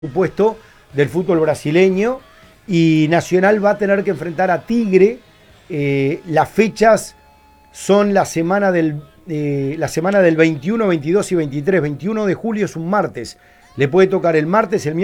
supuesto, del fútbol brasileño, y Nacional va a tener que enfrentar a Tigre. Las fechas son la semana del 21, 22 y 23. 21 de julio es un martes. Le puede tocar el martes, el miércoles